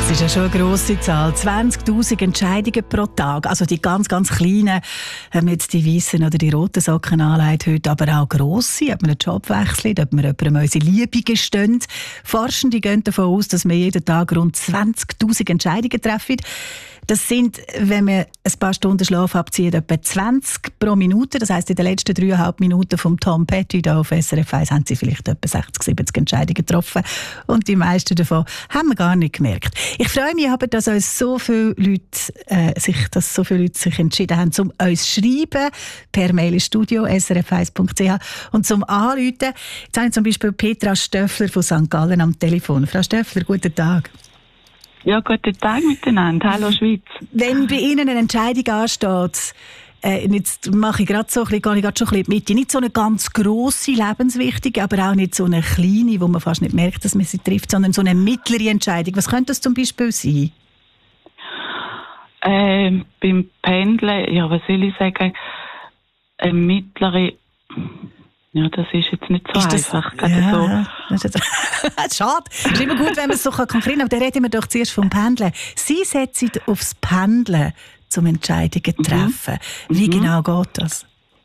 Das ist ja schon eine grosse Zahl. 20'000 Entscheidungen pro Tag. Also die ganz, ganz kleinen, wenn man jetzt die weißen oder die roten Socken anlegt heute, aber auch grosse, ob man einen Job wechselt, ob man jemandem unsere Liebe gestehen. Forschende gehen davon aus, dass wir jeden Tag rund 20'000 Entscheidungen treffen. Das sind, wenn man ein paar Stunden Schlaf abzieht, etwa 20 pro Minute. Das heisst, in den letzten 3,5 Minuten von Tom Petty hier auf SRF 1 haben sie vielleicht etwa 60, 70 Entscheidungen getroffen. Und die meisten davon haben wir gar nicht gemerkt. Ich freue mich aber, dass uns so viele Leute sich entschieden haben, um uns zu schreiben, per Mail ins Studio, srf1.ch, und zum Anrufen. Jetzt habe ich zum Beispiel Petra Stöffler von St. Gallen am Telefon. Frau Stöffler, guten Tag. Ja, guten Tag miteinander. Hallo Schweiz. Wenn bei Ihnen eine Entscheidung ansteht, jetzt mache ich gerade so, gehe ich gerade schon ein bisschen in die Mitte. Nicht so eine ganz grosse, lebenswichtige, aber auch nicht so eine kleine, wo man fast nicht merkt, dass man sie trifft, sondern so eine mittlere Entscheidung. Was könnte das zum Beispiel sein? Beim Pendeln, ja, was soll ich sagen, eine mittlere... Ja, das ist jetzt nicht so einfach. Ja, schade. Es ist immer gut, wenn man es so konkret kann. Aber dann reden wir doch zuerst vom Pendeln. Sie setzen aufs Pendeln, um Entscheidungen zu treffen. Wie genau geht das?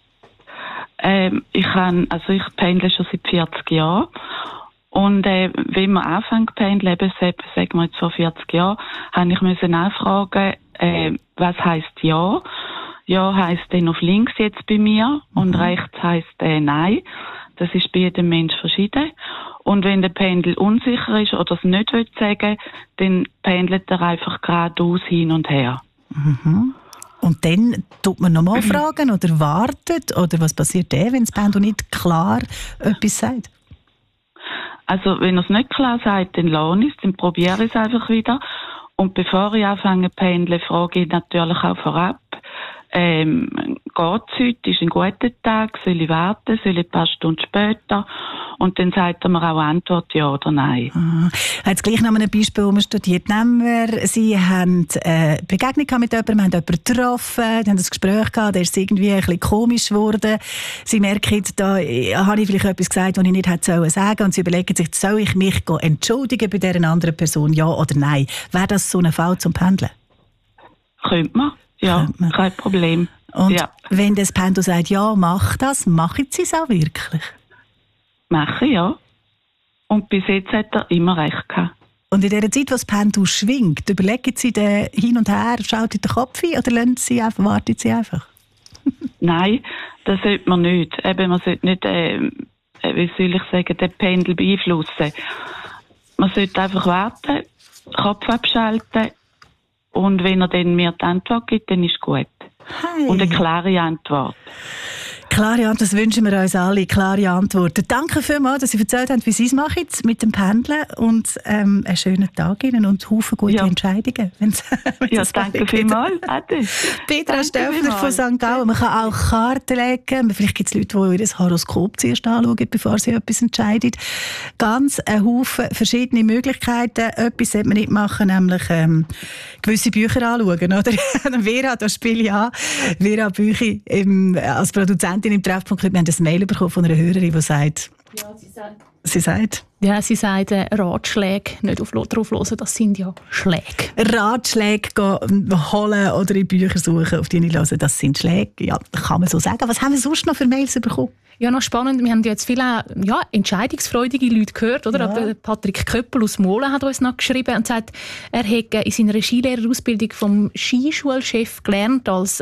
Ich pendle schon seit 40 Jahren. Und wenn man anfängt zu pendeln, sagen wir jetzt vor 40 Jahren, musste ich nachfragen, was heisst Ja? Ja heisst dann auf links jetzt bei mir und rechts heisst nein. Das ist bei jedem Mensch verschieden. Und wenn der Pendel unsicher ist oder es nicht sagen will, dann pendelt er einfach geradeaus hin und her. Mhm. Und dann tut man nochmal fragen oder wartet? Oder was passiert dann, wenn das Pendel nicht klar etwas sagt? Also wenn er es nicht klar sagt, dann lasse ich es, dann probiere ich es einfach wieder. Und bevor ich anfange zu pendeln, frage ich natürlich auch vorab, geht's heute, ist ein guter Tag, soll ich warten, soll ich ein paar Stunden später? Und dann sagt er mir auch Antwort ja oder nein. Jetzt gleich noch ein Beispiel, das wir studiert. Nehmen wir, Sie haben Begegnung mit jemandem, haben jemanden getroffen, haben ein Gespräch gehabt, der ist irgendwie ein bisschen komisch geworden. Sie merken, da habe ich vielleicht etwas gesagt, was ich nicht hätte sagen sollen, und Sie überlegen sich, soll ich mich entschuldigen bei dieser anderen Person, ja oder nein? Wäre das so ein Fall zum Pendeln? Könnte man. Ja, kein Problem. Und wenn das Pendel sagt, ja, mach das, machen Sie es auch wirklich? Machen, ja. Und bis jetzt hat er immer recht gehabt. Und in der Zeit, wo das Pendel schwingt, überlegen Sie den hin und her, schaut in den Kopf ein oder warten Sie einfach? Nein, das sollte man nicht. Eben, man sollte nicht, wie soll ich sagen, den Pendel beeinflussen. Man sollte einfach warten, Kopf abschalten. Und wenn er dann mir die Antwort gibt, dann ist gut. Hey. Und eine klare Antwort. Klare Antwort, das wünschen wir uns alle, klare Antworten. Danke vielmals, dass Sie erzählt haben, wie Sie es machen mit dem Pendeln. Und einen schönen Tag Ihnen und Haufen gute Entscheidungen. Danke vielmals. Petra Stöffler von St. Gallen. Man kann auch Karten legen. Vielleicht gibt es Leute, die ihr Horoskop zuerst anschauen, bevor sie etwas entscheiden. Ganz ein Haufen verschiedene Möglichkeiten. Etwas sollte man nicht machen, nämlich gewisse Bücher anschauen. Oder? Vera, das spiele ich an. Vera Büchi als Produzentin im Treffpunkt. Wir haben ein Mail bekommen von einer Hörerin, die sagt... Ja, sie sagt... Ja, sie sagt, Ratschläge nicht darauf hören, das sind ja Schläge. Ratschläge holen oder in Bücher suchen, auf die nicht hören, das sind Schläge. Ja, kann man so sagen. Was haben wir sonst noch für Mails bekommen? Ja, noch spannend. Wir haben ja jetzt viele entscheidungsfreudige Leute gehört. Oder? Ja. Patrick Köppel aus Molen hat uns noch geschrieben und sagt, er hätte in seiner Skilehrerausbildung vom Skischulchef gelernt als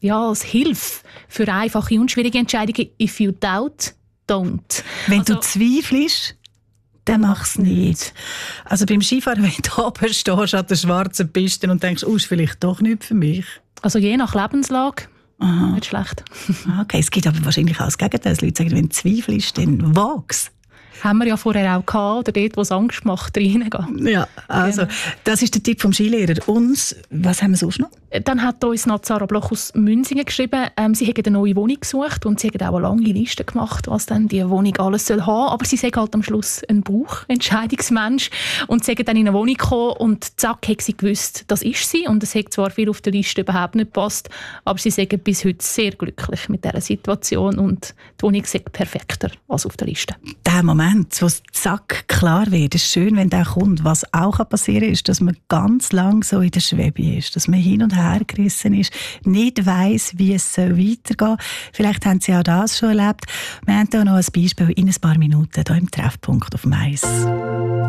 Hilfe für einfache und schwierige Entscheidungen. If you doubt, don't. Wenn du zweifelst, dann mach es nicht. Also beim Skifahren, wenn du oben stehst an der schwarzen Piste und denkst, ist vielleicht doch nicht für mich. Also je nach Lebenslage. Aha. Nicht schlecht. Okay, es gibt aber wahrscheinlich auch das Gegenteil. Leute sagen, wenn du zweifelst, dann wag's. Haben wir ja vorher auch gehabt, oder dort, wo es Angst macht, reingehen. Ja, also, Das ist der Tipp vom Skilehrer. Und was haben wir sonst noch? Dann hat uns noch Sarah Bloch aus Münsingen geschrieben, sie hätten eine neue Wohnung gesucht und sie hätten auch eine lange Liste gemacht, was dann die Wohnung alles soll haben. Aber sie sind halt am Schluss ein Bauchentscheidungsmensch und sie sind dann in eine Wohnung gekommen und zack, hat sie gewusst, das ist sie. Und es hat zwar viel auf der Liste überhaupt nicht gepasst, aber sie sind bis heute sehr glücklich mit dieser Situation und die Wohnung ist perfekter als auf der Liste. Der Moment, wo es zack klar wird, ist schön, wenn der kommt. Was auch passieren kann, ist, dass man ganz lang so in der Schwebe ist, dass man hin und her gerissen ist, nicht weiss, wie es weitergehen soll. Vielleicht haben Sie auch das schon erlebt. Wir haben hier noch ein Beispiel in ein paar Minuten hier im Treffpunkt auf Mais.